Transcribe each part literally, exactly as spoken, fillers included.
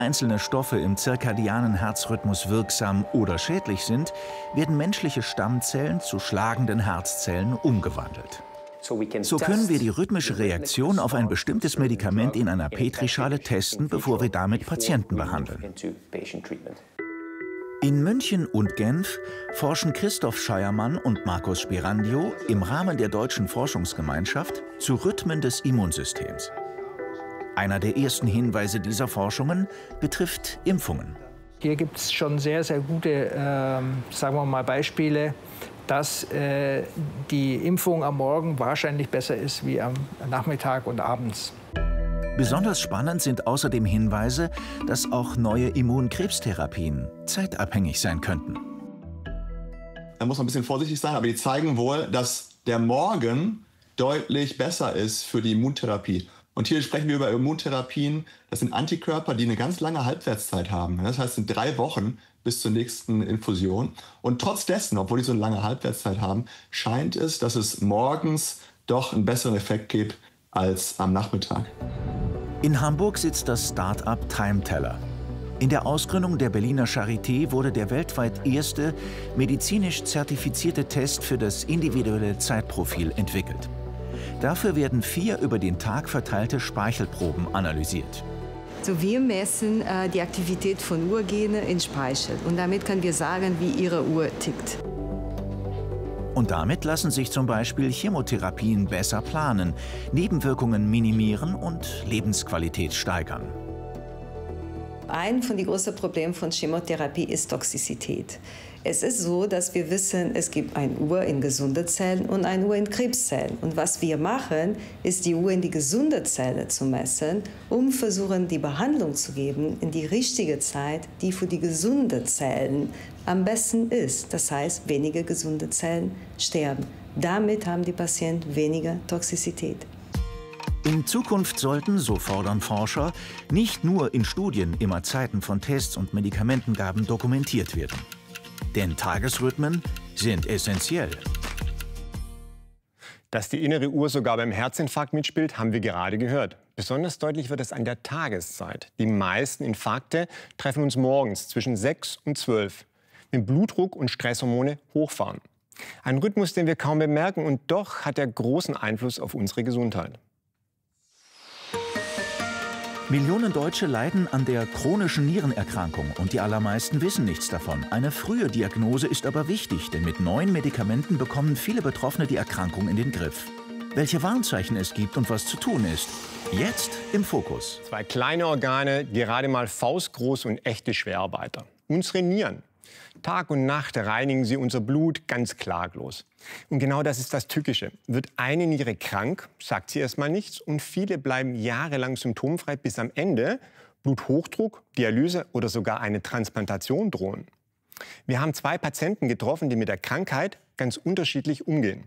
einzelne Stoffe im zirkadianen Herzrhythmus wirksam oder schädlich sind, werden menschliche Stammzellen zu schlagenden Herzzellen umgewandelt. So können wir die rhythmische Reaktion auf ein bestimmtes Medikament in einer Petrischale testen, bevor wir damit Patienten behandeln. In München und Genf forschen Christoph Scheiermann und Markus Sperandio im Rahmen der Deutschen Forschungsgemeinschaft zu Rhythmen des Immunsystems. Einer der ersten Hinweise dieser Forschungen betrifft Impfungen. Hier gibt es schon sehr, sehr gute, äh, sagen wir mal, Beispiele, dass äh, die Impfung am Morgen wahrscheinlich besser ist wie am Nachmittag und abends. Besonders spannend sind außerdem Hinweise, dass auch neue Immunkrebstherapien zeitabhängig sein könnten. Da muss man ein bisschen vorsichtig sein, aber die zeigen wohl, dass der Morgen deutlich besser ist für die Immuntherapie. Und hier sprechen wir über Immuntherapien. Das sind Antikörper, die eine ganz lange Halbwertszeit haben. Das heißt, es sind drei Wochen bis zur nächsten Infusion. Und trotz dessen, obwohl die so eine lange Halbwertszeit haben, scheint es, dass es morgens doch einen besseren Effekt gibt als am Nachmittag. In Hamburg sitzt das Start-up TimeTeller. In der Ausgründung der Berliner Charité wurde der weltweit erste medizinisch zertifizierte Test für das individuelle Zeitprofil entwickelt. Dafür werden vier über den Tag verteilte Speichelproben analysiert. So, wir messen äh, die Aktivität von Uhrgene in Speichel und damit können wir sagen, wie ihre Uhr tickt. Und damit lassen sich zum Beispiel Chemotherapien besser planen, Nebenwirkungen minimieren und Lebensqualität steigern. Ein von den großen Problemen von Chemotherapie ist Toxizität. Es ist so, dass wir wissen, es gibt eine Uhr in gesunden Zellen und eine Uhr in Krebszellen. Und was wir machen, ist die Uhr in die gesunde Zelle zu messen, um versuchen, die Behandlung zu geben in die richtige Zeit, die für die gesunden Zellen am besten ist. Das heißt, weniger gesunde Zellen sterben. Damit haben die Patienten weniger Toxizität. In Zukunft sollten, so fordern Forscher, nicht nur in Studien immer Zeiten von Tests und Medikamentengaben dokumentiert werden. Denn Tagesrhythmen sind essentiell. Dass die innere Uhr sogar beim Herzinfarkt mitspielt, haben wir gerade gehört. Besonders deutlich wird es an der Tageszeit. Die meisten Infarkte treffen uns morgens zwischen sechs und zwölf, wenn Blutdruck und Stresshormone hochfahren. Ein Rhythmus, den wir kaum bemerken, und doch hat er großen Einfluss auf unsere Gesundheit. Millionen Deutsche leiden an der chronischen Nierenerkrankung und die allermeisten wissen nichts davon. Eine frühe Diagnose ist aber wichtig, denn mit neuen Medikamenten bekommen viele Betroffene die Erkrankung in den Griff. Welche Warnzeichen es gibt und was zu tun ist, jetzt im Fokus. Zwei kleine Organe, gerade mal faustgroß und echte Schwerarbeiter. Unsere Nieren. Tag und Nacht reinigen sie unser Blut ganz klaglos. Und genau das ist das Tückische. Wird eine Niere krank, sagt sie erstmal nichts und viele bleiben jahrelang symptomfrei, bis am Ende Bluthochdruck, Dialyse oder sogar eine Transplantation drohen. Wir haben zwei Patienten getroffen, die mit der Krankheit ganz unterschiedlich umgehen.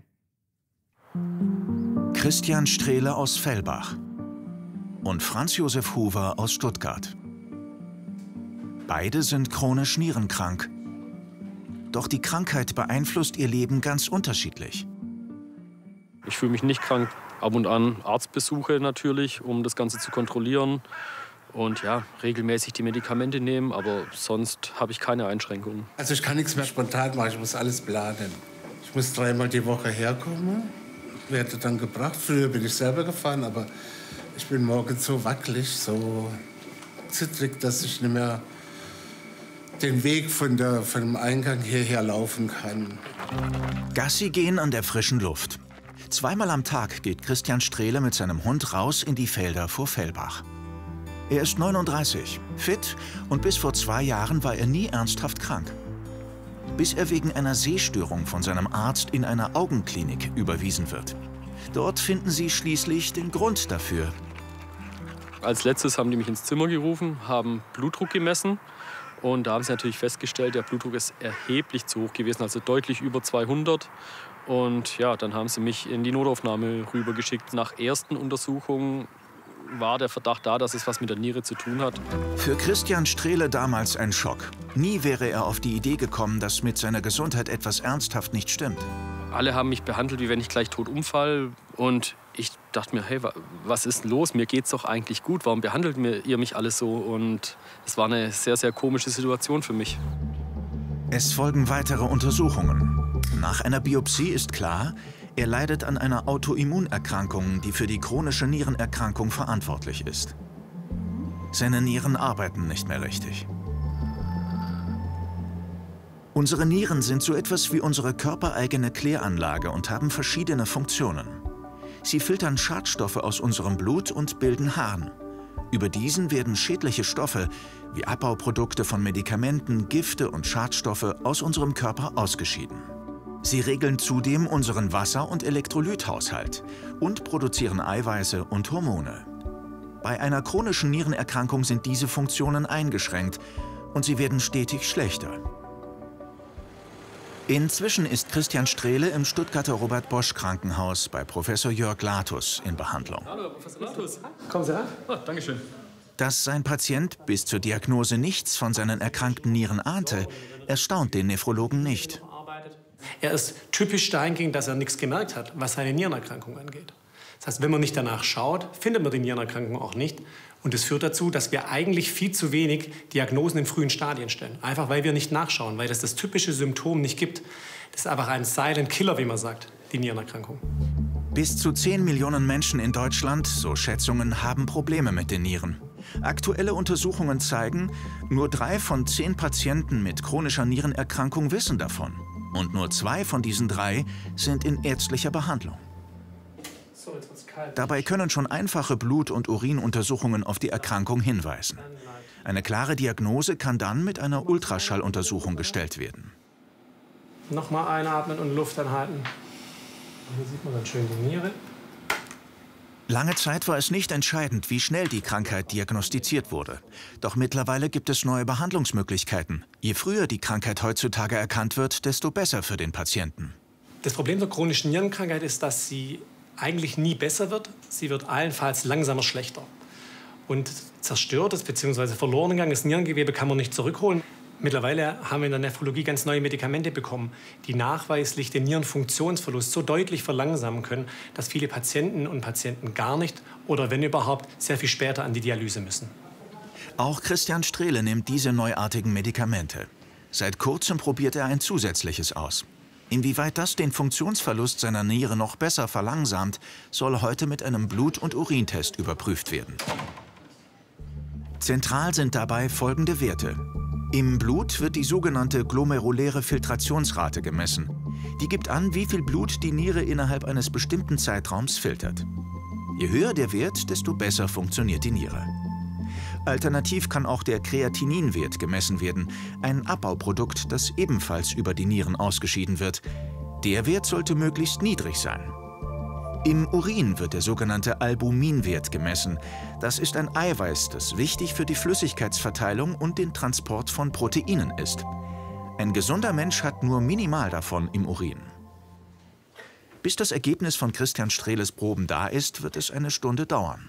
Christian Strehle aus Fellbach und Franz Josef Huber aus Stuttgart. Beide sind chronisch nierenkrank. Doch die Krankheit beeinflusst ihr Leben ganz unterschiedlich. Ich fühle mich nicht krank. Ab und an Arztbesuche natürlich, um das Ganze zu kontrollieren. Und ja, regelmäßig die Medikamente nehmen, aber sonst habe ich keine Einschränkungen. Also ich kann nichts mehr spontan machen, ich muss alles planen. Ich muss dreimal die Woche herkommen, werde dann gebracht. Früher bin ich selber gefahren, aber ich bin morgens so wackelig, so zittrig, dass ich nicht mehr den Weg von, der, von dem Eingang hierher laufen kann. Gassi gehen an der frischen Luft. Zweimal am Tag geht Christian Strehle mit seinem Hund raus in die Felder vor Fellbach. Er ist neununddreißig, fit und bis vor zwei Jahren war er nie ernsthaft krank. Bis er wegen einer Sehstörung von seinem Arzt in eine Augenklinik überwiesen wird. Dort finden sie schließlich den Grund dafür. Als letztes haben die mich ins Zimmer gerufen, haben Blutdruck gemessen. Und da haben sie natürlich festgestellt, der Blutdruck ist erheblich zu hoch gewesen, also deutlich über zweihundert. Und ja, dann haben sie mich in die Notaufnahme rübergeschickt. Nach ersten Untersuchungen war der Verdacht da, dass es was mit der Niere zu tun hat. Für Christian Strehle damals ein Schock. Nie wäre er auf die Idee gekommen, dass mit seiner Gesundheit etwas ernsthaft nicht stimmt. Alle haben mich behandelt, wie wenn ich gleich tot umfall. Und ich dachte mir, hey, was ist denn los? Mir geht's doch eigentlich gut. Warum behandelt ihr mich alles so? Und es war eine sehr, sehr komische Situation für mich. Es folgen weitere Untersuchungen. Nach einer Biopsie ist klar, er leidet an einer Autoimmunerkrankung, die für die chronische Nierenerkrankung verantwortlich ist. Seine Nieren arbeiten nicht mehr richtig. Unsere Nieren sind so etwas wie unsere körpereigene Kläranlage und haben verschiedene Funktionen. Sie filtern Schadstoffe aus unserem Blut und bilden Harn. Über diesen werden schädliche Stoffe wie Abbauprodukte von Medikamenten, Gifte und Schadstoffe aus unserem Körper ausgeschieden. Sie regeln zudem unseren Wasser- und Elektrolythaushalt und produzieren Eiweiße und Hormone. Bei einer chronischen Nierenerkrankung sind diese Funktionen eingeschränkt und sie werden stetig schlechter. Inzwischen ist Christian Strehle im Stuttgarter Robert-Bosch-Krankenhaus bei Professor Jörg Latus in Behandlung. Hallo, Professor Latus. Kommen Sie rein. Oh, danke schön. Dass sein Patient bis zur Diagnose nichts von seinen erkrankten Nieren ahnte, erstaunt den Nephrologen nicht. Er ist typisch dahingehend, dass er nichts gemerkt hat, was seine Nierenerkrankung angeht. Das heißt, wenn man nicht danach schaut, findet man die Nierenerkrankung auch nicht. Und das führt dazu, dass wir eigentlich viel zu wenig Diagnosen in frühen Stadien stellen. Einfach weil wir nicht nachschauen, weil das das typische Symptom nicht gibt. Das ist einfach ein Silent Killer, wie man sagt, die Nierenerkrankung. Bis zu zehn Millionen Menschen in Deutschland, so Schätzungen, haben Probleme mit den Nieren. Aktuelle Untersuchungen zeigen, nur drei von zehn Patienten mit chronischer Nierenerkrankung wissen davon. Und nur zwei von diesen drei sind in ärztlicher Behandlung. Dabei können schon einfache Blut- und Urinuntersuchungen auf die Erkrankung hinweisen. Eine klare Diagnose kann dann mit einer Ultraschalluntersuchung gestellt werden. Nochmal einatmen und Luft anhalten. Und hier sieht man dann schön die Niere. Lange Zeit war es nicht entscheidend, wie schnell die Krankheit diagnostiziert wurde. Doch mittlerweile gibt es neue Behandlungsmöglichkeiten. Je früher die Krankheit heutzutage erkannt wird, desto besser für den Patienten. Das Problem der chronischen Nierenkrankheit ist, dass sie eigentlich nie besser wird. Sie wird allenfalls langsamer schlechter. Und zerstörtes bzw. verloren gegangenes Nierengewebe kann man nicht zurückholen. Mittlerweile haben wir in der Nephrologie ganz neue Medikamente bekommen, die nachweislich den Nierenfunktionsverlust so deutlich verlangsamen können, dass viele Patienten und Patienten gar nicht oder wenn überhaupt sehr viel später an die Dialyse müssen. Auch Christian Strehle nimmt diese neuartigen Medikamente. Seit kurzem probiert er ein zusätzliches aus. Inwieweit das den Funktionsverlust seiner Niere noch besser verlangsamt, soll heute mit einem Blut- und Urintest überprüft werden. Zentral sind dabei folgende Werte. Im Blut wird die sogenannte glomeruläre Filtrationsrate gemessen. Die gibt an, wie viel Blut die Niere innerhalb eines bestimmten Zeitraums filtert. Je höher der Wert, desto besser funktioniert die Niere. Alternativ kann auch der Kreatininwert gemessen werden, ein Abbauprodukt, das ebenfalls über die Nieren ausgeschieden wird. Der Wert sollte möglichst niedrig sein. Im Urin wird der sogenannte Albuminwert gemessen. Das ist ein Eiweiß, das wichtig für die Flüssigkeitsverteilung und den Transport von Proteinen ist. Ein gesunder Mensch hat nur minimal davon im Urin. Bis das Ergebnis von Christian Strehles Proben da ist, wird es eine Stunde dauern.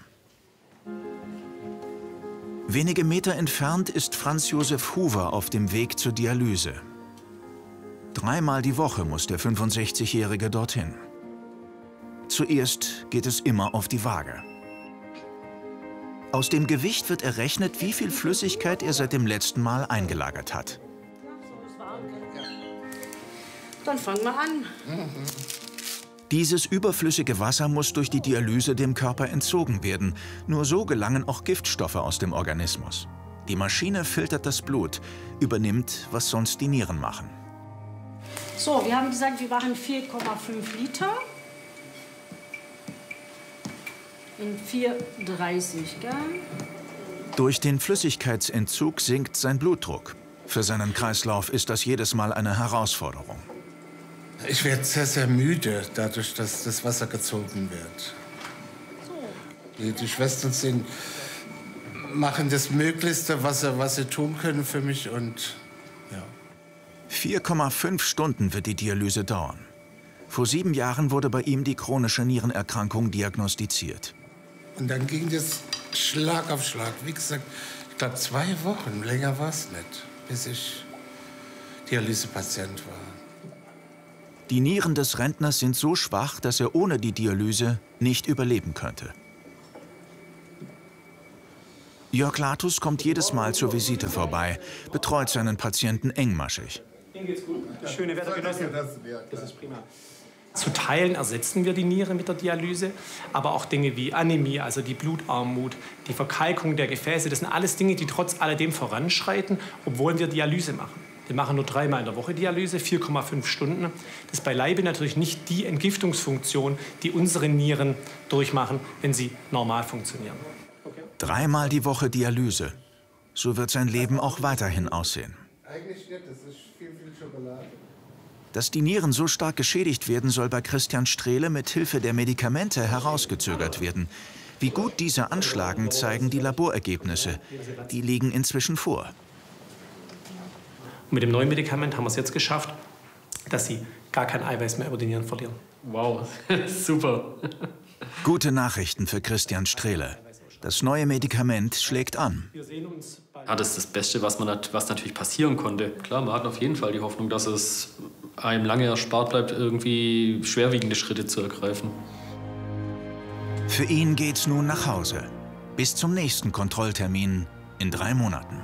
Wenige Meter entfernt ist Franz Josef Huber auf dem Weg zur Dialyse. Dreimal die Woche muss der fünfundsechzigjährige dorthin. Zuerst geht es immer auf die Waage. Aus dem Gewicht wird errechnet, wie viel Flüssigkeit er seit dem letzten Mal eingelagert hat. Dann fangen wir an. Dieses überflüssige Wasser muss durch die Dialyse dem Körper entzogen werden. Nur so gelangen auch Giftstoffe aus dem Organismus. Die Maschine filtert das Blut, übernimmt, was sonst die Nieren machen. So, wir haben gesagt, wir machen vier Komma fünf Liter. In vier Komma dreißig, gell? Durch den Flüssigkeitsentzug sinkt sein Blutdruck. Für seinen Kreislauf ist das jedes Mal eine Herausforderung. Ich werde sehr, sehr müde, dadurch, dass das Wasser gezogen wird. Die, die Schwestern sind, machen das Möglichste, was sie, was sie tun können für mich. Und, ja. vier Komma fünf Stunden wird die Dialyse dauern. Vor sieben Jahren wurde bei ihm die chronische Nierenerkrankung diagnostiziert. Und dann ging das Schlag auf Schlag. Wie gesagt, ich glaube zwei Wochen, länger war es nicht, bis ich Dialysepatient war. Die Nieren des Rentners sind so schwach, dass er ohne die Dialyse nicht überleben könnte. Jörg Latus kommt jedes Mal zur Visite vorbei, betreut seinen Patienten engmaschig. Ihnen geht's gut? Schöne Wetter genossen? Das ist prima. Zu Teilen ersetzen wir die Niere mit der Dialyse, aber auch Dinge wie Anämie, also die Blutarmut, die Verkalkung der Gefäße, das sind alles Dinge, die trotz alledem voranschreiten, obwohl wir Dialyse machen. Wir machen nur dreimal in der Woche Dialyse, vier Komma fünf Stunden. Das ist beileibe natürlich nicht die Entgiftungsfunktion, die unsere Nieren durchmachen, wenn sie normal funktionieren. Okay. Dreimal die Woche Dialyse. So wird sein Leben auch weiterhin aussehen. Eigentlich nicht, das ist viel, viel Schokolade. Dass die Nieren so stark geschädigt werden, soll bei Christian Strehle mit Hilfe der Medikamente herausgezögert werden. Wie gut diese anschlagen, zeigen die Laborergebnisse. Die liegen inzwischen vor. Und mit dem neuen Medikament haben wir es jetzt geschafft, dass Sie gar kein Eiweiß mehr über die Nieren verlieren. Wow, super. Gute Nachrichten für Christian Strehle. Das neue Medikament schlägt an. Ja, das ist das Beste, was, man hat, was natürlich passieren konnte. Klar, man hat auf jeden Fall die Hoffnung, dass es einem lange erspart bleibt, irgendwie schwerwiegende Schritte zu ergreifen. Für ihn geht's nun nach Hause. Bis zum nächsten Kontrolltermin in drei Monaten.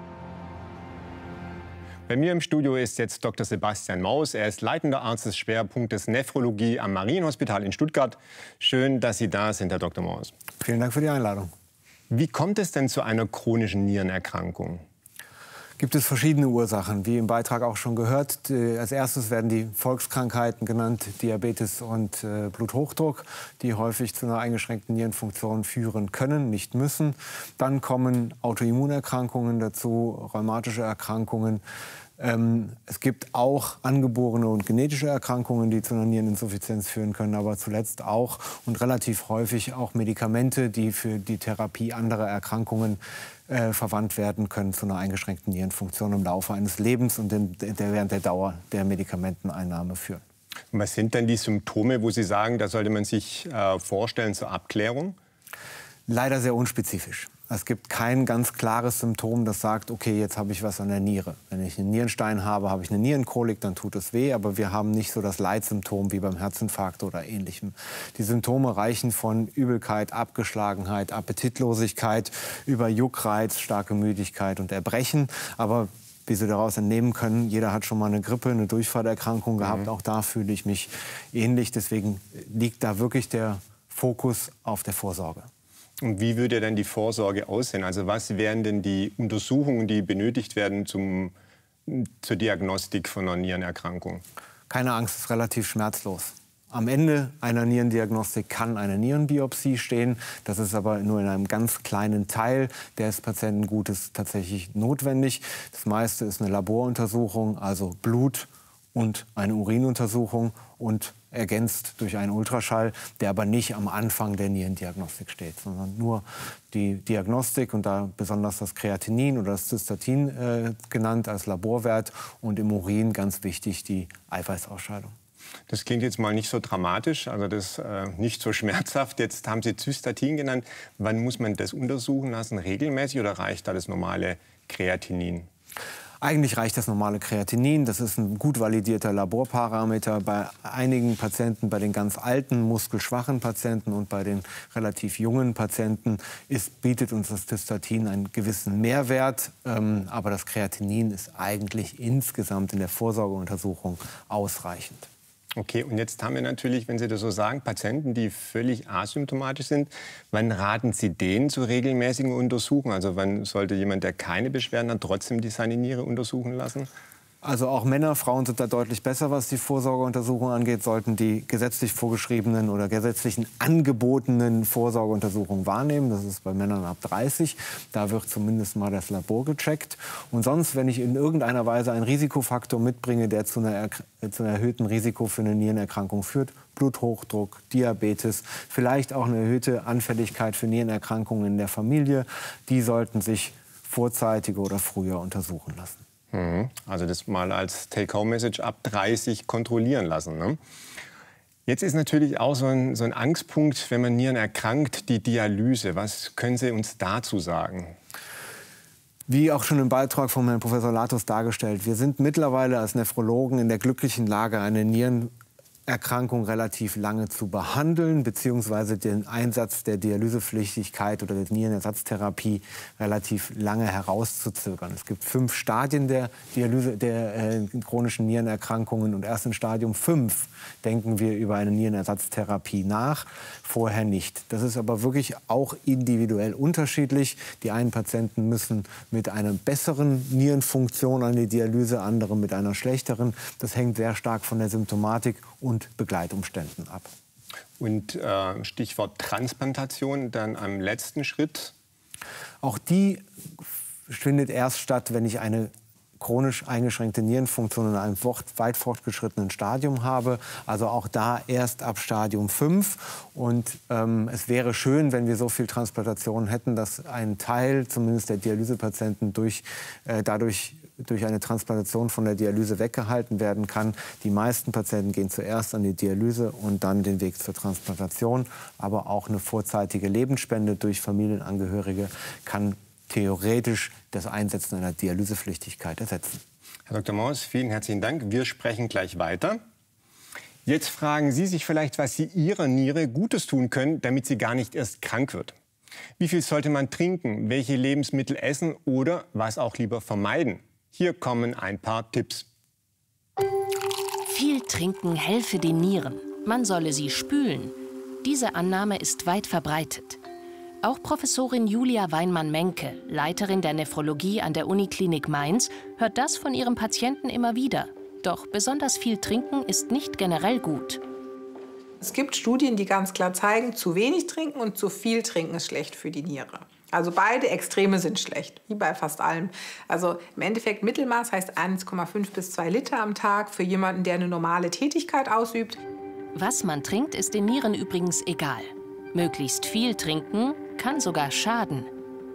Bei mir im Studio ist jetzt Doktor Sebastian Maus. Er ist leitender Arzt des Schwerpunktes Nephrologie am Marienhospital in Stuttgart. Schön, dass Sie da sind, Herr Doktor Maus. Vielen Dank für die Einladung. Wie kommt es denn zu einer chronischen Nierenerkrankung? Gibt es verschiedene Ursachen, wie im Beitrag auch schon gehört. Als erstes werden die Volkskrankheiten genannt, Diabetes und äh, Bluthochdruck, die häufig zu einer eingeschränkten Nierenfunktion führen können, nicht müssen. Dann kommen Autoimmunerkrankungen dazu, rheumatische Erkrankungen. Ähm, es gibt auch angeborene und genetische Erkrankungen, die zu einer Niereninsuffizienz führen können, aber zuletzt auch und relativ häufig auch Medikamente, die für die Therapie anderer Erkrankungen äh, verwandt werden können, zu einer eingeschränkten Nierenfunktion im Laufe eines Lebens und in, der, während der Dauer der Medikamenteneinnahme führen. Und was sind denn die Symptome, wo Sie sagen, da sollte man sich äh, vorstellen zur Abklärung? Leider sehr unspezifisch. Es gibt kein ganz klares Symptom, das sagt, okay, jetzt habe ich was an der Niere. Wenn ich einen Nierenstein habe, habe ich eine Nierenkolik, dann tut es weh. Aber wir haben nicht so das Leitsymptom wie beim Herzinfarkt oder Ähnlichem. Die Symptome reichen von Übelkeit, Abgeschlagenheit, Appetitlosigkeit über Juckreiz, starke Müdigkeit und Erbrechen. Aber wie Sie daraus entnehmen können, jeder hat schon mal eine Grippe, eine Durchfallerkrankung gehabt. Mhm. Auch da fühle ich mich ähnlich. Deswegen liegt da wirklich der Fokus auf der Vorsorge. Und wie würde denn die Vorsorge aussehen? Also was wären denn die Untersuchungen, die benötigt werden zum, zur Diagnostik von einer Nierenerkrankung? Keine Angst, es ist relativ schmerzlos. Am Ende einer Nierendiagnostik kann eine Nierenbiopsie stehen. Das ist aber nur in einem ganz kleinen Teil des Patientengutes tatsächlich notwendig. Das meiste ist eine Laboruntersuchung, also Blut und eine Urinuntersuchung und ergänzt durch einen Ultraschall, der aber nicht am Anfang der Nierendiagnostik steht, sondern nur die Diagnostik und da besonders das Kreatinin oder das Cystatin äh, genannt als Laborwert und im Urin ganz wichtig die Eiweißausscheidung. Das klingt jetzt mal nicht so dramatisch, also das äh, nicht so schmerzhaft. Jetzt haben Sie Cystatin genannt. Wann muss man das untersuchen lassen? Regelmäßig oder reicht da das normale Kreatinin? Eigentlich reicht das normale Kreatinin. Das ist ein gut validierter Laborparameter. Bei einigen Patienten, bei den ganz alten, muskelschwachen Patienten und bei den relativ jungen Patienten ist, bietet uns das Cystatin einen gewissen Mehrwert. Ähm, aber das Kreatinin ist eigentlich insgesamt in der Vorsorgeuntersuchung ausreichend. Okay, und jetzt haben wir natürlich, wenn Sie das so sagen, Patienten, die völlig asymptomatisch sind. Wann raten Sie denen zu regelmäßigen Untersuchungen? Also wann sollte jemand, der keine Beschwerden hat, trotzdem die seine Niere untersuchen lassen? Also auch Männer, Frauen sind da deutlich besser, was die Vorsorgeuntersuchung angeht, sollten die gesetzlich vorgeschriebenen oder gesetzlichen angebotenen Vorsorgeuntersuchungen wahrnehmen. Das ist bei Männern ab dreißig. Da wird zumindest mal das Labor gecheckt. Und sonst, wenn ich in irgendeiner Weise einen Risikofaktor mitbringe, der zu, einer, zu einem erhöhten Risiko für eine Nierenerkrankung führt, Bluthochdruck, Diabetes, vielleicht auch eine erhöhte Anfälligkeit für Nierenerkrankungen in der Familie, die sollten sich vorzeitig oder früher untersuchen lassen. Also das mal als Take-Home-Message ab dreißig kontrollieren lassen. Ne? Jetzt ist natürlich auch so ein, so ein Angstpunkt, wenn man Nieren erkrankt, die Dialyse. Was können Sie uns dazu sagen? Wie auch schon im Beitrag von Herrn Professor Latus dargestellt, wir sind mittlerweile als Nephrologen in der glücklichen Lage, eine Nierenerkrankung relativ lange zu behandeln, beziehungsweise den Einsatz der Dialysepflichtigkeit oder der Nierenersatztherapie relativ lange herauszuzögern. Es gibt fünf Stadien der, Dialyse, der äh, chronischen Nierenerkrankungen und erst in Stadium fünf denken wir über eine Nierenersatztherapie nach, vorher nicht. Das ist aber wirklich auch individuell unterschiedlich. Die einen Patienten müssen mit einer besseren Nierenfunktion an die Dialyse, andere mit einer schlechteren. Das hängt sehr stark von der Symptomatik und Begleitumständen ab. Und äh, Stichwort Transplantation dann am letzten Schritt? Auch die findet erst statt, wenn ich eine chronisch eingeschränkte Nierenfunktion in einem weit fortgeschrittenen Stadium habe. Also auch da erst ab Stadium fünf. Und ähm, es wäre schön, wenn wir so viel Transplantation hätten, dass ein Teil zumindest der Dialysepatienten durch, äh, dadurch durch eine Transplantation von der Dialyse weggehalten werden kann. Die meisten Patienten gehen zuerst an die Dialyse und dann den Weg zur Transplantation. Aber auch eine vorzeitige Lebensspende durch Familienangehörige kann theoretisch das Einsetzen einer Dialysepflichtigkeit ersetzen. Herr Doktor Maus, vielen herzlichen Dank. Wir sprechen gleich weiter. Jetzt fragen Sie sich vielleicht, was Sie Ihrer Niere Gutes tun können, damit sie gar nicht erst krank wird. Wie viel sollte man trinken, welche Lebensmittel essen oder was auch lieber vermeiden? Hier kommen ein paar Tipps. Viel trinken helfe den Nieren. Man solle sie spülen. Diese Annahme ist weit verbreitet. Auch Professorin Julia Weinmann-Menke, Leiterin der Nephrologie an der Uniklinik Mainz, hört das von ihrem Patienten immer wieder. Doch besonders viel trinken ist nicht generell gut. Es gibt Studien, die ganz klar zeigen, zu wenig trinken und zu viel trinken ist schlecht für die Niere. Also beide Extreme sind schlecht, wie bei fast allem. Also im Endeffekt Mittelmaß heißt eins Komma fünf bis zwei Liter am Tag für jemanden, der eine normale Tätigkeit ausübt. Was man trinkt, ist den Nieren übrigens egal. Möglichst viel trinken kann sogar schaden.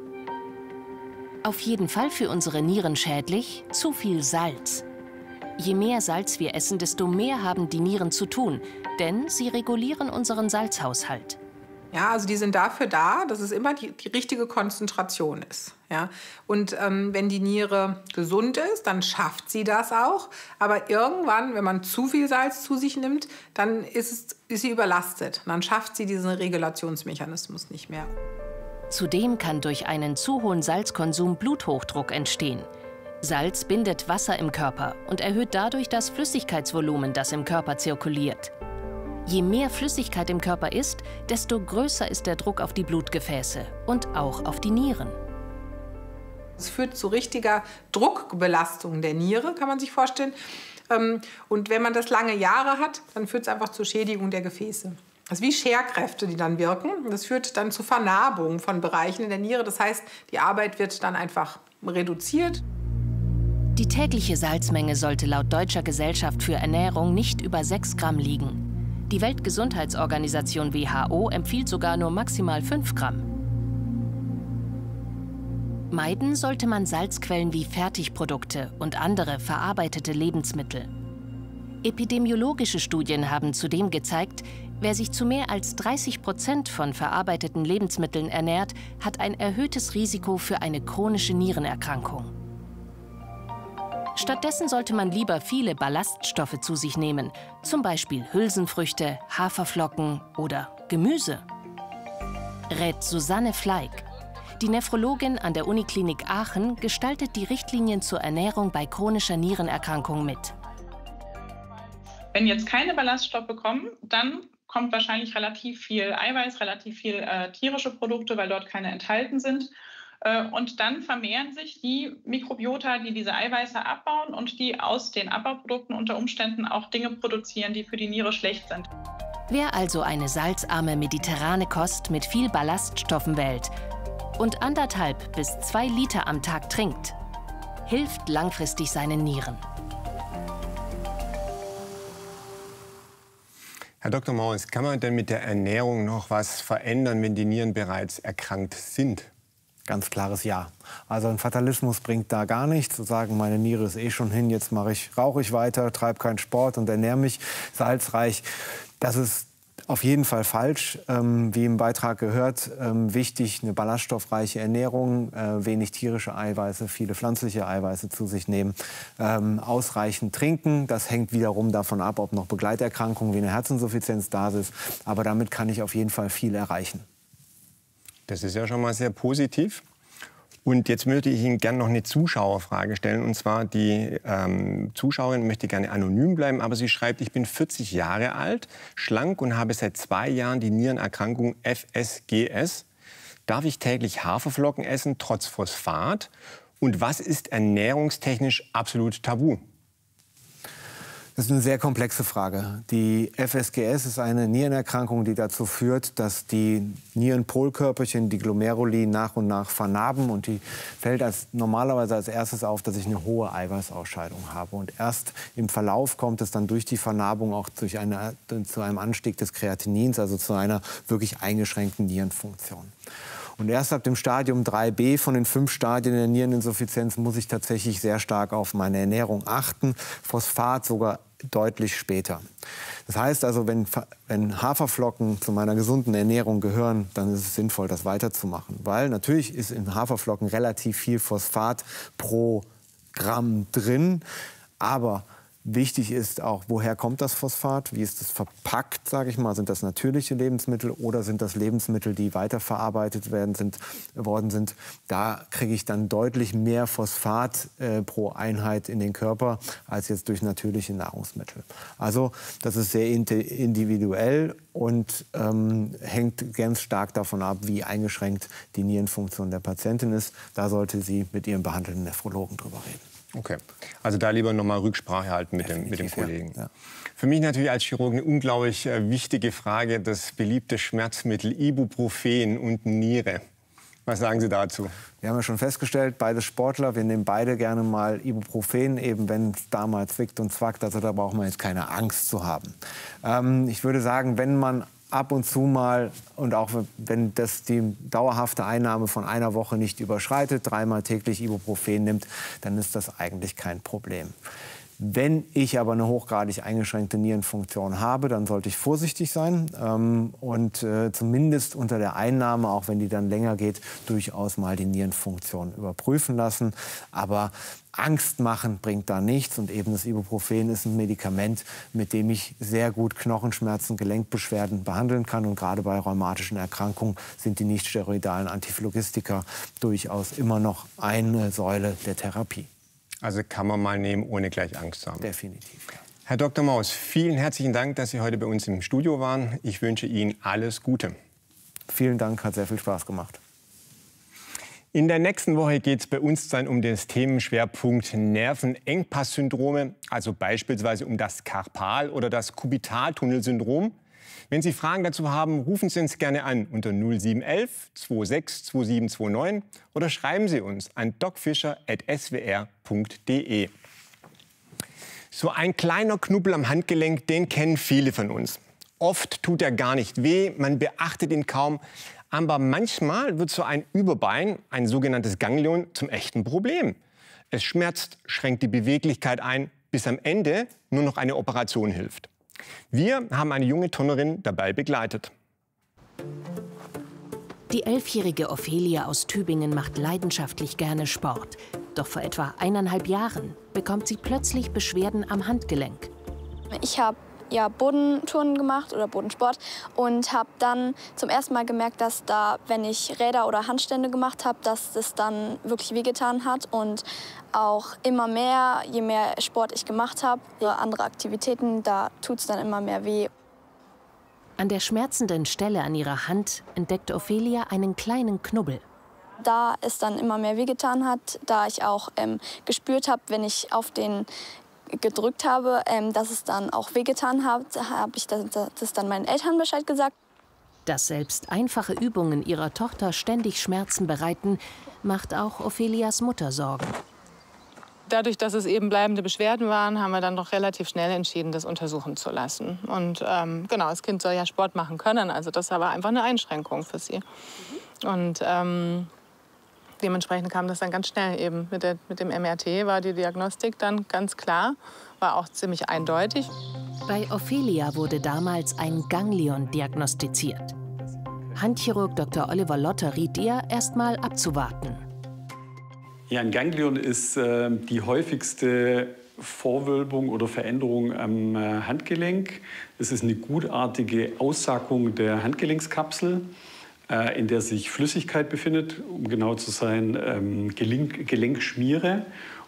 Auf jeden Fall für unsere Nieren schädlich, zu viel Salz. Je mehr Salz wir essen, desto mehr haben die Nieren zu tun, denn sie regulieren unseren Salzhaushalt. Ja, also die sind dafür da, dass es immer die, die richtige Konzentration ist. Ja? Und ähm, wenn die Niere gesund ist, dann schafft sie das auch. Aber irgendwann, wenn man zu viel Salz zu sich nimmt, dann ist, es, ist sie überlastet. Und dann schafft sie diesen Regulationsmechanismus nicht mehr. Zudem kann durch einen zu hohen Salzkonsum Bluthochdruck entstehen. Salz bindet Wasser im Körper und erhöht dadurch das Flüssigkeitsvolumen, das im Körper zirkuliert. Je mehr Flüssigkeit im Körper ist, desto größer ist der Druck auf die Blutgefäße und auch auf die Nieren. Es führt zu richtiger Druckbelastung der Niere, kann man sich vorstellen. Und wenn man das lange Jahre hat, dann führt es einfach zur Schädigung der Gefäße. Das ist wie Scherkräfte, die dann wirken. Das führt dann zu Vernarbung von Bereichen in der Niere. Das heißt, die Arbeit wird dann einfach reduziert. Die tägliche Salzmenge sollte laut Deutscher Gesellschaft für Ernährung nicht über sechs Gramm liegen. Die Weltgesundheitsorganisation W H O empfiehlt sogar nur maximal fünf Gramm. Meiden sollte man Salzquellen wie Fertigprodukte und andere verarbeitete Lebensmittel. Epidemiologische Studien haben zudem gezeigt, wer sich zu mehr als dreißig Prozent von verarbeiteten Lebensmitteln ernährt, hat ein erhöhtes Risiko für eine chronische Nierenerkrankung. Stattdessen sollte man lieber viele Ballaststoffe zu sich nehmen, zum Beispiel Hülsenfrüchte, Haferflocken oder Gemüse. Rät Susanne Fleig. Die Nephrologin an der Uniklinik Aachen gestaltet die Richtlinien zur Ernährung bei chronischer Nierenerkrankung mit. Wenn jetzt keine Ballaststoffe kommen, dann kommt wahrscheinlich relativ viel Eiweiß, relativ viel äh, tierische Produkte, weil dort keine enthalten sind. Und dann vermehren sich die Mikrobiota, die diese Eiweiße abbauen und die aus den Abbauprodukten unter Umständen auch Dinge produzieren, die für die Niere schlecht sind. Wer also eine salzarme mediterrane Kost mit viel Ballaststoffen wählt und anderthalb bis zwei Liter am Tag trinkt, hilft langfristig seinen Nieren. Herr Doktor Maus, kann man denn mit der Ernährung noch was verändern, wenn die Nieren bereits erkrankt sind? Ganz klares Ja. Also ein Fatalismus bringt da gar nichts. Zu sagen, meine Niere ist eh schon hin, jetzt mache ich, rauche ich weiter, treibe keinen Sport und ernähre mich salzreich. Das ist Auf jeden Fall falsch. Ähm, wie im Beitrag gehört, ähm, wichtig eine ballaststoffreiche Ernährung, äh, wenig tierische Eiweiße, viele pflanzliche Eiweiße zu sich nehmen, ähm, ausreichend trinken. Das hängt wiederum davon ab, ob noch Begleiterkrankungen wie eine Herzinsuffizienz da ist. Aber damit kann ich auf jeden Fall viel erreichen. Das ist ja schon mal sehr positiv. Und jetzt möchte ich Ihnen gerne noch eine Zuschauerfrage stellen. Und zwar die ähm, Zuschauerin möchte gerne anonym bleiben, aber sie schreibt, ich bin vierzig Jahre alt, schlank und habe seit zwei Jahren die Nierenerkrankung F S G S. Darf ich täglich Haferflocken essen, trotz Phosphat? Und was ist ernährungstechnisch absolut tabu? Das ist eine sehr komplexe Frage. Die F S G S ist eine Nierenerkrankung, die dazu führt, dass die Nierenpolkörperchen, die Glomeruli, nach und nach vernarben. Und die fällt als, normalerweise als erstes auf, dass ich eine hohe Eiweißausscheidung habe. Und erst im Verlauf kommt es dann durch die Vernarbung auch durch eine, zu einem Anstieg des Kreatinins, also zu einer wirklich eingeschränkten Nierenfunktion. Und erst ab dem Stadium drei b von den fünf Stadien der Niereninsuffizienz muss ich tatsächlich sehr stark auf meine Ernährung achten. Phosphat sogar deutlich später. Das heißt also, wenn, wenn Haferflocken zu meiner gesunden Ernährung gehören, dann ist es sinnvoll, das weiterzumachen. Weil natürlich ist in Haferflocken relativ viel Phosphat pro Gramm drin, aber wichtig ist auch, woher kommt das Phosphat? Wie ist es verpackt, sage ich mal? Sind das natürliche Lebensmittel oder sind das Lebensmittel, die weiterverarbeitet werden, sind, worden sind? Da kriege ich dann deutlich mehr Phosphat äh, pro Einheit in den Körper als jetzt durch natürliche Nahrungsmittel. Also das ist sehr individuell und ähm, hängt ganz stark davon ab, wie eingeschränkt die Nierenfunktion der Patientin ist. Da sollte sie mit ihrem behandelnden Nephrologen drüber reden. Okay, also da lieber noch mal Rücksprache halten mit dem, mit dem Kollegen. Ja. Ja. Für mich natürlich als Chirurg eine unglaublich äh, wichtige Frage, das beliebte Schmerzmittel Ibuprofen und Niere. Was sagen Sie dazu? Wir haben ja schon festgestellt, beide Sportler, wir nehmen beide gerne mal Ibuprofen, eben wenn es da mal zwickt und zwackt. Also da braucht man jetzt keine Angst zu haben. Ähm, ich würde sagen, wenn man ab und zu mal, und auch wenn das die dauerhafte Einnahme von einer Woche nicht überschreitet, dreimal täglich Ibuprofen nimmt, dann ist das eigentlich kein Problem. Wenn ich aber eine hochgradig eingeschränkte Nierenfunktion habe, dann sollte ich vorsichtig sein ähm, und äh, zumindest unter der Einnahme, auch wenn die dann länger geht, durchaus mal die Nierenfunktion überprüfen lassen. Aber Angst machen bringt da nichts und eben das Ibuprofen ist ein Medikament, mit dem ich sehr gut Knochenschmerzen, Gelenkbeschwerden behandeln kann. Und gerade bei rheumatischen Erkrankungen sind die nichtsteroidalen Antiphlogistika durchaus immer noch eine Säule der Therapie. Also kann man mal nehmen, ohne gleich Angst zu haben. Definitiv. Ja. Herr Doktor Maus, vielen herzlichen Dank, dass Sie heute bei uns im Studio waren. Ich wünsche Ihnen alles Gute. Vielen Dank, hat sehr viel Spaß gemacht. In der nächsten Woche geht es bei uns dann um den Themenschwerpunkt Nervenengpass-Syndrome, also beispielsweise um das Karpal- oder das Kubitaltunnelsyndrom. Wenn Sie Fragen dazu haben, rufen Sie uns gerne an unter null sieben eins zwei sechs zwei sieben zwei neun oder schreiben Sie uns an docfischer at s w r punkt d e. So ein kleiner Knubbel am Handgelenk, den kennen viele von uns. Oft tut er gar nicht weh, man beachtet ihn kaum. Aber manchmal wird so ein Überbein, ein sogenanntes Ganglion, zum echten Problem. Es schmerzt, schränkt die Beweglichkeit ein, bis am Ende nur noch eine Operation hilft. Wir haben eine junge Turnerin dabei begleitet. Die elfjährige Ophelia aus Tübingen macht leidenschaftlich gerne Sport. Doch vor etwa eineinhalb Jahren bekommt sie plötzlich Beschwerden am Handgelenk. Ich habe ja Bodentouren gemacht oder Bodensport und habe dann zum ersten Mal gemerkt, dass da, wenn ich Räder oder Handstände gemacht habe, dass das dann wirklich wehgetan hat und auch immer mehr, je mehr Sport ich gemacht habe, oder andere Aktivitäten, da tut es dann immer mehr weh. An der schmerzenden Stelle an ihrer Hand entdeckt Ophelia einen kleinen Knubbel. Da es dann immer mehr wehgetan hat, da ich auch ähm, gespürt habe, wenn ich auf den gedrückt habe, ähm, dass es dann auch wehgetan hat, habe ich das, das dann meinen Eltern Bescheid gesagt. Dass selbst einfache Übungen ihrer Tochter ständig Schmerzen bereiten, macht auch Ophelias Mutter Sorgen. Dadurch, dass es eben bleibende Beschwerden waren, haben wir dann doch relativ schnell entschieden, das untersuchen zu lassen. Und ähm, genau, das Kind soll ja Sport machen können, also das war einfach eine Einschränkung für sie. Mhm. Und ähm, dementsprechend kam das dann ganz schnell eben. Mit, der, mit dem M R T war die Diagnostik dann ganz klar, war auch ziemlich eindeutig. Bei Ophelia wurde damals ein Ganglion diagnostiziert. Handchirurg Doktor Oliver Lotter riet ihr, erst mal abzuwarten. Ja, ein Ganglion ist äh, die häufigste Vorwölbung oder Veränderung am äh, Handgelenk. Es ist eine gutartige Aussackung der Handgelenkskapsel, äh, in der sich Flüssigkeit befindet, um genau zu sein, ähm, Gelenk Gelenkschmiere.